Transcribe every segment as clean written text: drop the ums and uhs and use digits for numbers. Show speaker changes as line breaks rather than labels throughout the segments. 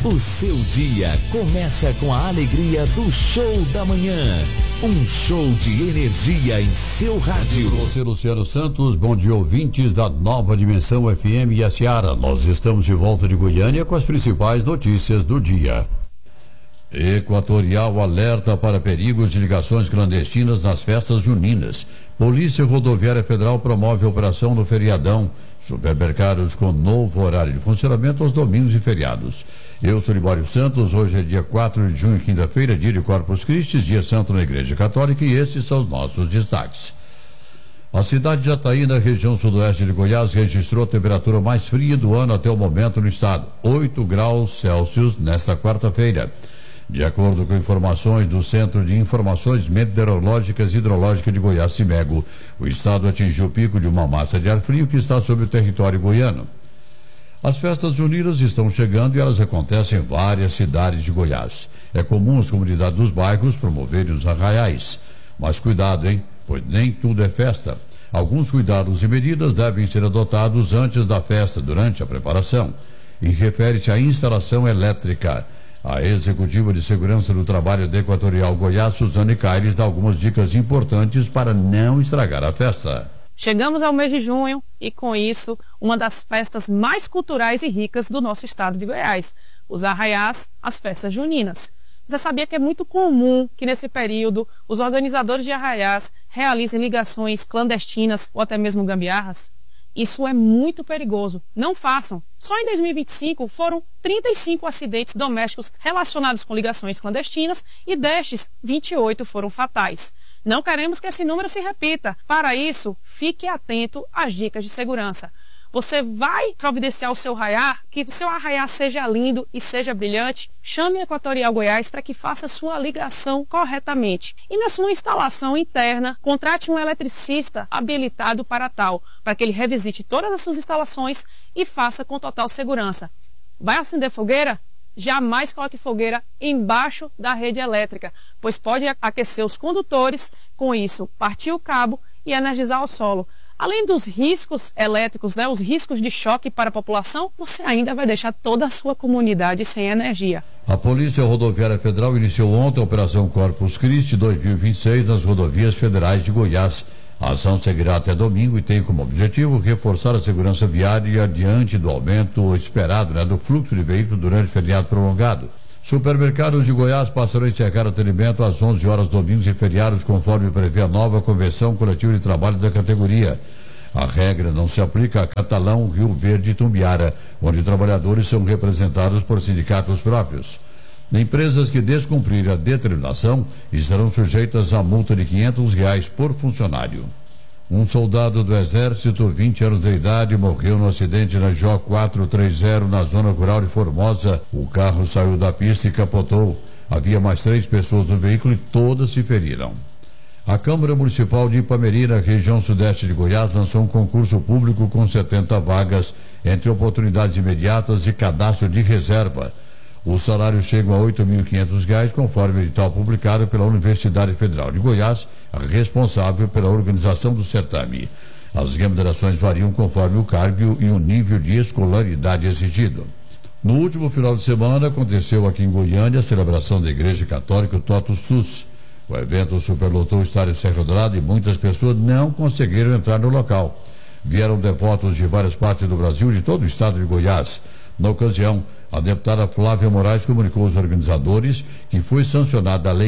O seu dia começa com a alegria do show da manhã. Um show de energia em seu rádio.
Você, Luciano Santos, bom dia, ouvintes da Nova Dimensão FM e a Seara. Nós estamos de volta de Goiânia com as principais notícias do dia. Equatorial alerta para perigos de ligações clandestinas nas festas juninas. Polícia Rodoviária Federal promove operação no feriadão. Supermercados com novo horário de funcionamento aos domingos e feriados. Eu sou Libório Santos, hoje é dia 4 de junho, quinta-feira, dia de Corpus Christi, dia santo na Igreja Católica, e esses são os nossos destaques. A cidade de Jataí, na região sudoeste de Goiás, registrou a temperatura mais fria do ano até o momento no estado, 8 graus Celsius nesta quarta-feira. De acordo com informações do Centro de Informações Meteorológicas e Hidrológicas de Goiás, CIMEGO, o estado atingiu o pico de uma massa de ar frio que está sobre o território goiano. As festas juninas estão chegando e elas acontecem em várias cidades de Goiás. É comum as comunidades dos bairros promoverem os arraiais. Mas cuidado, hein? Pois nem tudo é festa. Alguns cuidados e medidas devem ser adotados antes da festa, durante a preparação. E refere-se à instalação elétrica. A executiva de segurança do trabalho da Equatorial Goiás, Suzane Caires, dá algumas dicas importantes para não estragar a festa.
Chegamos ao mês de junho e, com isso, uma das festas mais culturais e ricas do nosso estado de Goiás, os arraiás, as festas juninas. Você sabia que é muito comum que, nesse período, os organizadores de arraiás realizem ligações clandestinas ou até mesmo gambiarras? Isso é muito perigoso. Não façam. Só em 2025 foram 35 acidentes domésticos relacionados com ligações clandestinas e destes, 28 foram fatais. Não queremos que esse número se repita. Para isso, fique atento às dicas de segurança. Você vai providenciar o seu arraiá, que o seu arraiá seja lindo e seja brilhante. Chame a Equatorial Goiás para que faça sua ligação corretamente. E na sua instalação interna, contrate um eletricista habilitado para tal, para que ele revisite todas as suas instalações e faça com total segurança. Vai acender fogueira? Jamais coloque fogueira embaixo da rede elétrica, pois pode aquecer os condutores, com isso partir o cabo e energizar o solo. Além dos riscos elétricos, os riscos de choque para a população, você ainda vai deixar toda a sua comunidade sem energia.
A Polícia Rodoviária Federal iniciou ontem a Operação Corpus Christi 2026 nas rodovias federais de Goiás. A ação seguirá até domingo e tem como objetivo reforçar a segurança viária diante do aumento esperado do fluxo de veículos durante o feriado prolongado. Supermercados de Goiás passarão a encerrar atendimento às 11 horas domingos e feriados, conforme prevê a nova Convenção Coletiva de Trabalho da categoria. A regra não se aplica a Catalão, Rio Verde e Tumbiara, onde trabalhadores são representados por sindicatos próprios. Empresas que descumprirem a determinação estarão sujeitas a multa de R$500 por funcionário. Um soldado do Exército, 20 anos de idade, morreu no acidente na JO 430 na zona rural de Formosa. O carro saiu da pista e capotou. Havia mais 3 pessoas no veículo e todas se feriram. A Câmara Municipal de Ipameri, na região sudeste de Goiás, lançou um concurso público com 70 vagas, entre oportunidades imediatas e cadastro de reserva. Os salários chegam a R$8.500, conforme o edital publicado pela Universidade Federal de Goiás, responsável pela organização do certame. As remunerações variam conforme o cargo e o nível de escolaridade exigido. No último final de semana, aconteceu aqui em Goiânia a celebração da Igreja Católica Totus Tus. O evento superlotou o estádio Serra Dourada e muitas pessoas não conseguiram entrar no local. Vieram devotos de várias partes do Brasil e de todo o estado de Goiás. Na ocasião, a deputada Flávia Moraes comunicou aos organizadores que foi sancionada a Lei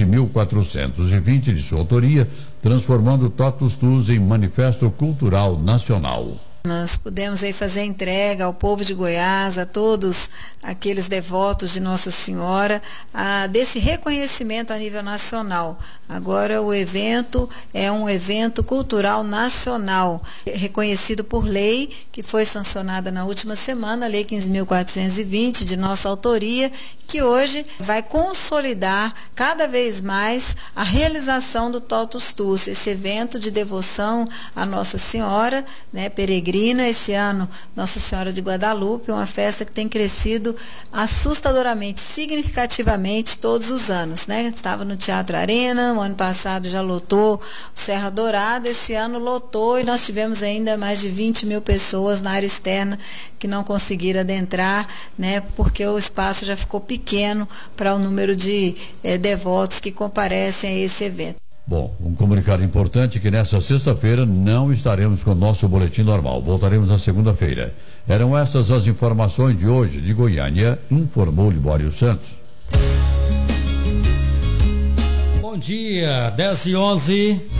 15.420 de sua autoria, transformando o Totus Tus em Manifesto Cultural Nacional.
Nós pudemos aí fazer a entrega ao povo de Goiás, a todos aqueles devotos de Nossa Senhora, desse reconhecimento a nível nacional. Agora o evento é um evento cultural nacional, reconhecido por lei, que foi sancionada na última semana, a Lei 15.420, de nossa autoria, que hoje vai consolidar cada vez mais a realização do Totus Tus, esse evento de devoção a Nossa Senhora, peregrina. Esse ano, Nossa Senhora de Guadalupe, uma festa que tem crescido assustadoramente, significativamente todos os anos, Estava no Teatro Arena, o ano passado já lotou o Serra Dourada, esse ano lotou e nós tivemos ainda mais de 20 mil pessoas na área externa que não conseguiram adentrar, né, porque o espaço já ficou pequeno para o número de devotos que comparecem a esse evento.
Bom, um comunicado importante que nesta sexta-feira não estaremos com o nosso boletim normal. Voltaremos na segunda-feira. Eram essas as informações de hoje de Goiânia, informou Libório Santos.
Bom dia, 10h11.